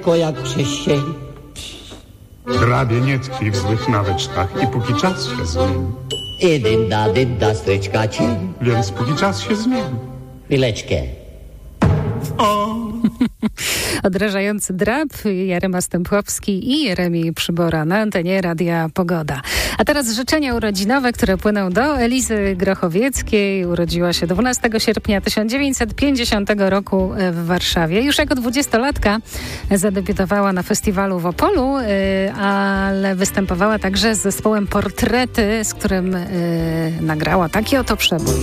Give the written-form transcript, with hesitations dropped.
lekko jak przez sień. Drabie nie tkwi w złych nawyczkach i póki czas się zmieni. I dynda, stryczka cień. Więc póki czas się zmieni. Chwileczkę. Odrażający drab, Jarema Stępłowski i Jeremi Przybora na antenie Radia Pogoda. A teraz życzenia urodzinowe, które płyną do Elizy Grochowieckiej. Urodziła się 12 sierpnia 1950 roku w Warszawie. Już jako 20-latka zadebiutowała na festiwalu w Opolu, ale występowała także z zespołem Portrety, z którym nagrała taki oto przebój.